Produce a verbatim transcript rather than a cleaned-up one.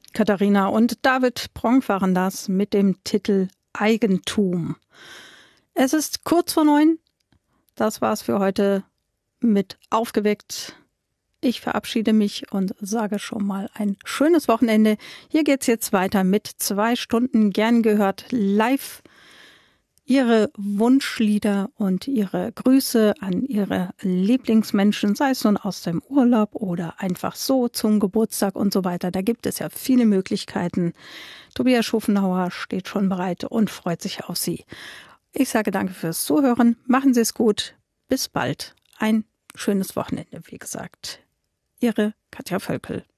Katharina und David Pronk waren das mit dem Titel Eigentum. Es ist kurz vor neun. Das war's für heute mit Aufgeweckt. Ich verabschiede mich und sage schon mal ein schönes Wochenende. Hier geht's jetzt weiter mit zwei Stunden gern gehört live. Ihre Wunschlieder und Ihre Grüße an Ihre Lieblingsmenschen, sei es nun aus dem Urlaub oder einfach so zum Geburtstag und so weiter. Da gibt es ja viele Möglichkeiten. Tobias Schofenhauer steht schon bereit und freut sich auf Sie. Ich sage danke fürs Zuhören. Machen Sie es gut. Bis bald. Ein schönes Wochenende, wie gesagt. Ihre Katja Völkel.